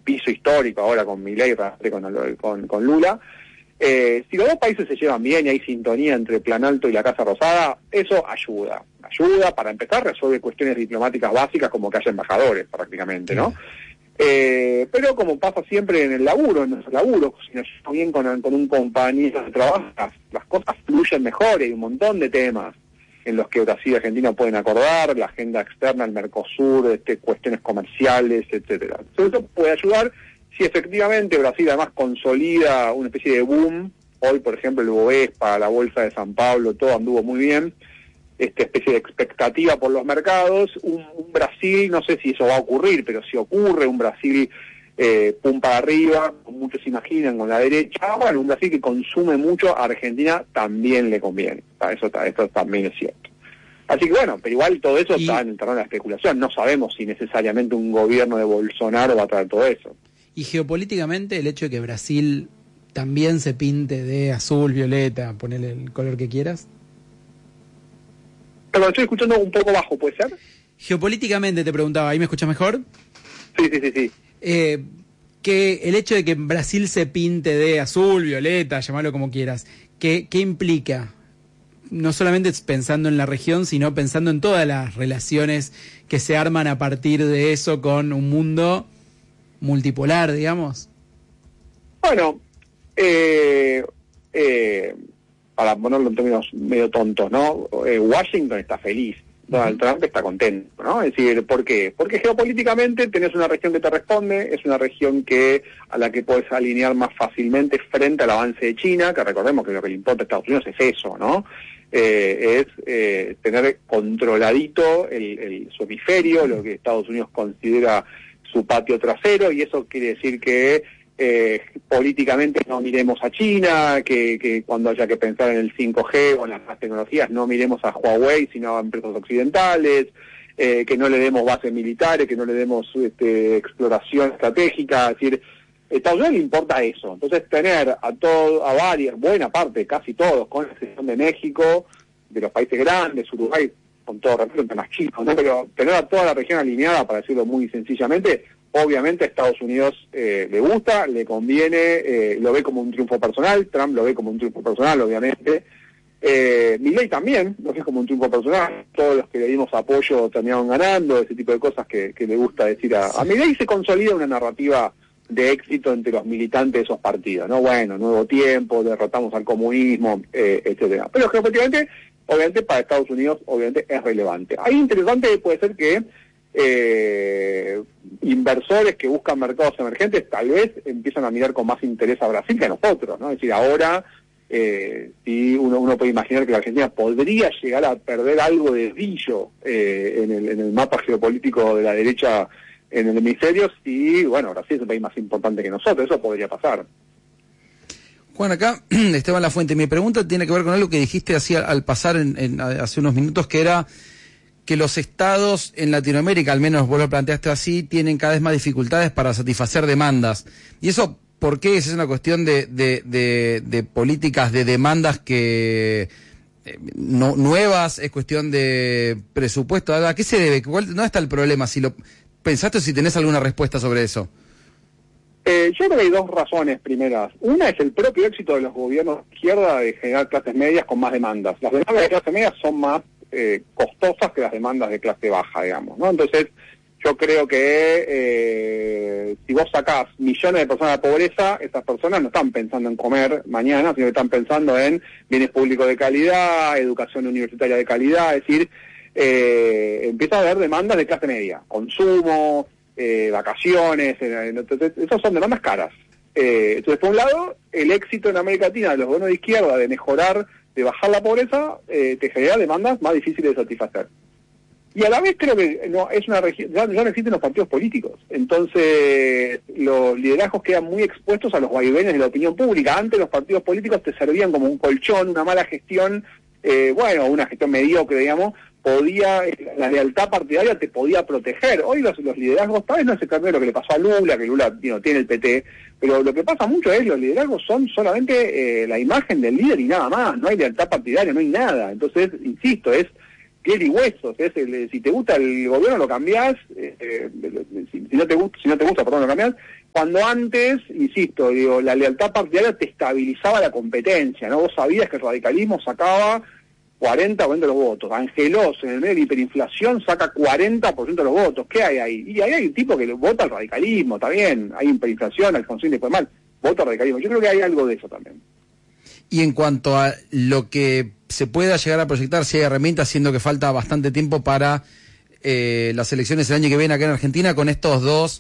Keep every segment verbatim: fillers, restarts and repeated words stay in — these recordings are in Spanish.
piso histórico ahora con Milei, con, con, con Lula. Eh, si los dos países se llevan bien y hay sintonía entre Plan Alto y la Casa Rosada, eso ayuda. Ayuda, para empezar, resuelve cuestiones diplomáticas básicas como que haya embajadores, prácticamente, ¿no? Eh, pero como pasa siempre en el laburo, en nuestros laburos, si nos llevamos bien con, con un compañero de trabajo, las, las cosas fluyen mejor. Hay un montón de temas en los que Brasil y Argentina pueden acordar, la agenda externa, el Mercosur, este, cuestiones comerciales, etcétera. Entonces eso puede ayudar si efectivamente Brasil además consolida una especie de boom. Hoy, por ejemplo, el Bovespa, la Bolsa de San Pablo, todo anduvo muy bien. Esta especie de expectativa por los mercados, un, un Brasil, no sé si eso va a ocurrir, pero si ocurre, un Brasil eh, pum para arriba, muchos se imaginan con la derecha, bueno, un Brasil que consume mucho, a Argentina también le conviene, eso, eso también es cierto. Así que bueno, pero igual todo eso y... está en el terreno de la especulación, no sabemos si necesariamente un gobierno de Bolsonaro va a traer todo eso. Y geopolíticamente el hecho de que Brasil también se pinte de azul, violeta, ponele el color que quieras. Pero estoy escuchando un poco bajo, ¿puede ser? Geopolíticamente te preguntaba, ¿ahí me escuchas mejor? Sí, sí, sí, sí. Eh, que el hecho de que Brasil se pinte de azul, violeta, llamarlo como quieras, ¿qué, qué implica? No solamente pensando en la región, sino pensando en todas las relaciones que se arman a partir de eso con un mundo multipolar, digamos. Bueno, eh... eh para ponerlo en términos medio tontos, ¿no? Eh, Washington está feliz, Donald Trump está contento, ¿no? Es decir, ¿por qué? Porque geopolíticamente tenés una región que te responde, es una región que a la que puedes alinear más fácilmente frente al avance de China, que recordemos que lo que le importa a Estados Unidos es eso, ¿no? Eh, es eh, tener controladito el, el, su hemisferio, lo que Estados Unidos considera su patio trasero, y eso quiere decir que Eh, políticamente no miremos a China, que, que cuando haya que pensar en el cinco G o en las nuevas tecnologías no miremos a Huawei sino a empresas occidentales, eh, que no le demos bases militares, que no le demos este, exploración estratégica. Es decir, a Estados Unidos le importa eso. Entonces tener a todo, a varias, buena parte, casi todos, con excepción de México, de los países grandes, Uruguay, con todo respeto, un tema chico, ¿no? Pero tener a toda la región alineada, para decirlo muy sencillamente, obviamente a Estados Unidos eh, le gusta, le conviene, eh, lo ve como un triunfo personal, Trump lo ve como un triunfo personal, obviamente. Eh, Milei también lo ve como un triunfo personal, todos los que le dimos apoyo terminaron ganando, ese tipo de cosas que, que le gusta decir a, a Milei. Se consolida una narrativa de éxito entre los militantes de esos partidos, ¿no? Bueno, nuevo tiempo, derrotamos al comunismo, eh, etcétera. Pero geopolíticamente, obviamente para Estados Unidos, obviamente es relevante. Ahí interesante puede ser que Eh, inversores que buscan mercados emergentes tal vez empiezan a mirar con más interés a Brasil que a nosotros, ¿no? Es decir, ahora eh, sí uno, uno puede imaginar que la Argentina podría llegar a perder algo de brillo eh, en, el, en el mapa geopolítico de la derecha en el hemisferio, si, bueno, Brasil es un país más importante que nosotros, eso podría pasar. Juan, acá Esteban Lafuente, mi pregunta tiene que ver con algo que dijiste así al, al pasar en, en, hace unos minutos, que era que los estados en Latinoamérica, al menos vos lo planteaste así, tienen cada vez más dificultades para satisfacer demandas. ¿Y eso por qué es? ¿Es una cuestión de, de, de, de políticas de demandas que eh, no, nuevas? ¿Es cuestión de presupuesto? ¿A qué se debe? ¿Cuál, ¿Dónde está el problema? Si lo pensaste o si tenés alguna respuesta sobre eso. Eh, yo creo que hay dos razones primeras. Una es el propio éxito de los gobiernos de izquierda de generar clases medias con más demandas. Las demandas de clase media son más Eh, costosas que las demandas de clase baja, digamos, ¿no? Entonces, yo creo que eh, si vos sacás millones de personas de pobreza, esas personas no están pensando en comer mañana, sino que están pensando en bienes públicos de calidad, educación universitaria de calidad, es decir, eh, empieza a haber demandas de clase media, consumo, eh, vacaciones, eh, entonces, esas son demandas caras. Eh, entonces, por un lado, el éxito en América Latina de los gobiernos de izquierda de mejorar, de bajar la pobreza, eh, te genera demandas más difíciles de satisfacer. Y a la vez creo que no es una región, ya, ya no existen los partidos políticos. Entonces, los liderazgos quedan muy expuestos a los vaivenes de la opinión pública. Antes los partidos políticos te servían como un colchón, una mala gestión, eh, bueno, una gestión mediocre, digamos, podía, la lealtad partidaria te podía proteger. Hoy los, los liderazgos, tal vez no es el cambio de lo que le pasó a Lula, que Lula you know, tiene el P T, pero lo que pasa mucho es los liderazgos son solamente eh, la imagen del líder y nada más, no hay lealtad partidaria, no hay nada. Entonces, insisto, es piel y huesos, es el, si te gusta el gobierno lo cambiás, eh, si, si no te gusta, si no te gusta, perdón, lo cambiás. Cuando antes, insisto, digo, la lealtad partidaria te estabilizaba la competencia, ¿no? Vos sabías que el radicalismo sacaba cuarenta por ciento de los votos. Angelós, en el medio de la hiperinflación, saca cuarenta por ciento de los votos. ¿Qué hay ahí? Y ahí hay un tipo que vota al radicalismo, está bien. Hay hiperinflación, Alfonsín después mal, vota al radicalismo. Yo creo que hay algo de eso también. Y en cuanto a lo que se pueda llegar a proyectar, si hay herramientas, siendo que falta bastante tiempo para eh, las elecciones el año que viene acá en Argentina, con estos dos,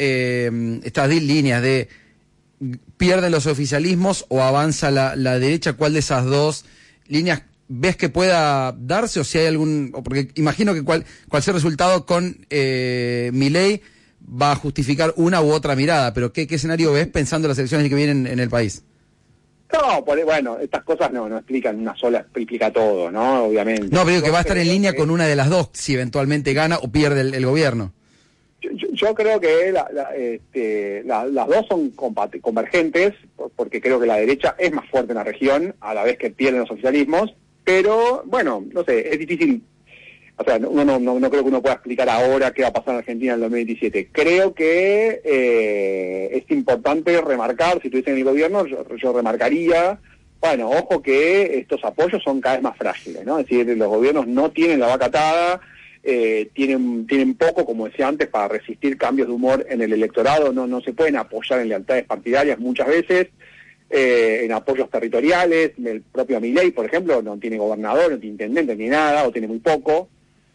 eh, estas líneas de pierden los oficialismos o avanza la, la derecha, ¿cuál de esas dos líneas ves que pueda darse? O si hay algún, porque imagino que cual, cual sea el resultado con eh, Milei va a justificar una u otra mirada, pero ¿qué, qué escenario ves pensando en las elecciones que vienen en el país? No, por, bueno, estas cosas no, no explican una sola, explica todo, ¿no? Obviamente. No, pero digo que va a estar en línea que... con una de las dos, si eventualmente gana o pierde el, el gobierno. Yo, yo, yo creo que la, la, este, la, las dos son convergentes, porque creo que la derecha es más fuerte en la región, a la vez que pierden los oficialismos, pero, bueno, no sé, es difícil. O sea, uno no, no, no creo que uno pueda explicar ahora qué va a pasar en Argentina en el dos mil veintisiete. Creo que eh, es importante remarcar, si estuviese en el gobierno, yo, yo remarcaría, bueno, ojo que estos apoyos son cada vez más frágiles, ¿no? Es decir, los gobiernos no tienen la vaca atada, eh, tienen, tienen poco, como decía antes, para resistir cambios de humor en el electorado, no, no se pueden apoyar en lealtades partidarias muchas veces, eh, en apoyos territoriales. El propio Milei, por ejemplo, no tiene gobernador, no tiene intendente ni nada, o tiene muy poco.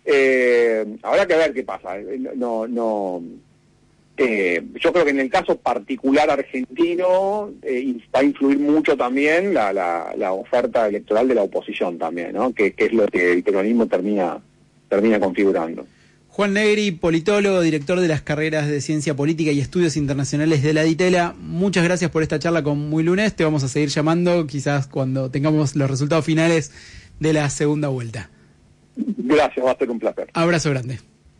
Eh, habrá que ver qué pasa. No, no. Eh, yo creo que en el caso particular argentino eh, va a influir mucho también la, la, la oferta electoral de la oposición también, ¿no? Que, que es lo que el peronismo termina termina configurando. Juan Negri, politólogo, director de las carreras de Ciencia Política y Estudios Internacionales de la DITELA, muchas gracias por esta charla con Muy Lunes. Te vamos a seguir llamando quizás cuando tengamos los resultados finales de la segunda vuelta. Gracias, va a ser un placer. Abrazo grande.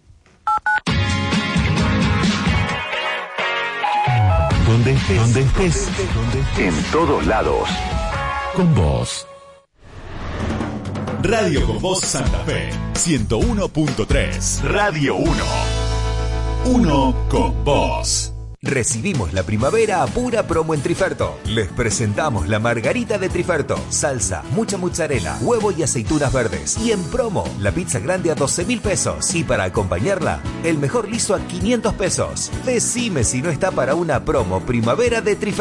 Donde estés, donde estés, donde estés, en todos lados. Con vos. Radio Con Voz Santa Fe, ciento uno punto tres. Radio uno. Uno con vos. Recibimos la primavera a pura promo en Triferto. Les presentamos la margarita de Triferto. Salsa, mucha mozzarella, huevo y aceitunas verdes. Y en promo, la pizza grande a doce mil pesos. Y para acompañarla, el mejor liso a quinientos pesos. Decime si no está para una promo primavera de Triferto.